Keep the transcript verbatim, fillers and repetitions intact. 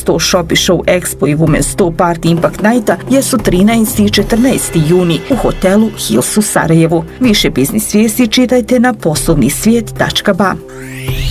sto Shop i Show Expo i Women sto Party Impact Nighta jesu trinaesti i četrnaesti juni u hotelu Hills u Sarajevu. Više biznis vijesti čitajte na poslovni svijet tačka ba.